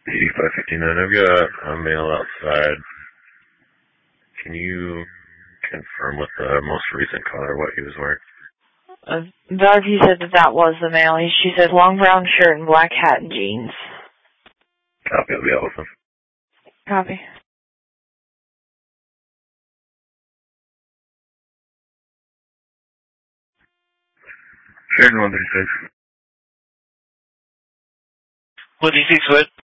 8559, I've got a male outside. Can you confirm with the most recent caller what he was wearing? Dorothy said that was the male. She said long brown shirt and black hat and jeans. Copy, will be awesome. Copy. Sheridan 136. 136 what?